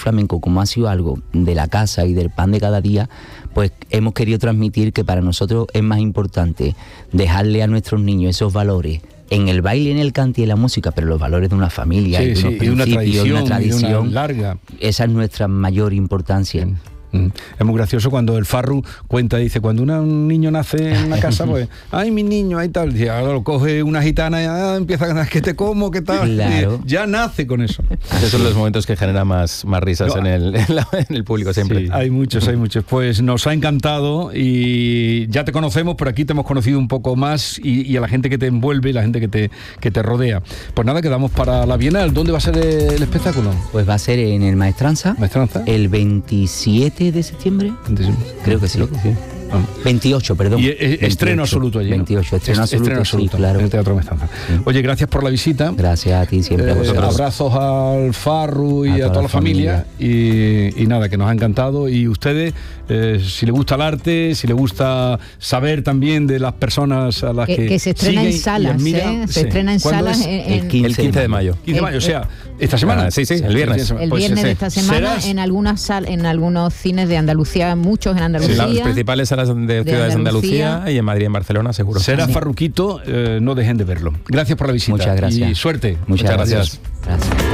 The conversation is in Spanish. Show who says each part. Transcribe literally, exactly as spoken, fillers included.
Speaker 1: flamenco, como ha sido algo de la casa y del pan de cada día, pues hemos querido transmitir que para nosotros es más importante dejarle a nuestros niños esos valores en el baile, en el cante y en la música, pero los valores de una familia,
Speaker 2: sí,
Speaker 1: y de unos
Speaker 2: sí,
Speaker 1: principios,
Speaker 2: y una tradición,
Speaker 1: una tradición
Speaker 2: y una larga.
Speaker 1: Esa es nuestra mayor importancia.
Speaker 2: Mm. Es muy gracioso cuando el Farru cuenta, dice, cuando una, un niño nace en una casa, pues, ay, mi niño, ahí tal, y ahora lo coge una gitana y ah, empieza a ganar, que te como, que tal,
Speaker 1: claro.
Speaker 2: y ya nace con eso.
Speaker 3: Esos son los momentos que generan más, más risas no, en, el, en, la, en el público siempre.
Speaker 2: Sí, hay muchos, hay muchos. Pues nos ha encantado y ya te conocemos, pero aquí te hemos conocido un poco más y, y a la gente que te envuelve y la gente que te, que te rodea. Pues nada, quedamos para la Bienal. ¿Dónde va a ser el espectáculo?
Speaker 1: Pues va a ser en el Maestranza,
Speaker 2: Maestranza.
Speaker 1: el veintisiete de septiembre, creo que sí, sí.
Speaker 2: Ah.
Speaker 1: veintiocho, perdón.
Speaker 2: Y es, estreno absoluto allí, ¿no?
Speaker 1: veintiocho, estreno
Speaker 2: es,
Speaker 1: absoluto,
Speaker 2: estreno absoluto,
Speaker 1: sí, claro.
Speaker 2: en el Teatro Maestranza. Sí. Oye, gracias por la visita.
Speaker 1: Gracias a ti, siempre
Speaker 2: eh,
Speaker 1: a vosotros.
Speaker 2: Abrazos al Farru y a,
Speaker 1: a
Speaker 2: toda,
Speaker 1: toda
Speaker 2: la
Speaker 1: la
Speaker 2: familia, familia. Y, y nada, que nos ha encantado. Y ustedes, eh, si les gusta el arte, si les gusta saber también de las personas a las que,
Speaker 4: que, que se estrena en salas, ¿eh? Se
Speaker 2: sí.
Speaker 4: estrena en salas en,
Speaker 3: el, quince, el quince de mayo.
Speaker 2: quince de mayo, o sea, esta semana.
Speaker 3: Ah, sí, sí, el viernes.
Speaker 4: El
Speaker 3: Pues
Speaker 4: viernes
Speaker 3: sí,
Speaker 4: de esta semana
Speaker 2: ¿Serás?
Speaker 4: en algunas sal, en algunos cines de Andalucía, muchos en Andalucía.
Speaker 3: Sí, las principales salas de, de ciudades de Andalucía, Andalucía y en Madrid y en Barcelona, seguro.
Speaker 2: Será Farruquito, eh, no dejen de verlo. Gracias por la visita.
Speaker 1: Muchas gracias.
Speaker 2: Y suerte.
Speaker 1: Muchas,
Speaker 3: Muchas
Speaker 1: gracias.
Speaker 3: gracias.
Speaker 1: gracias.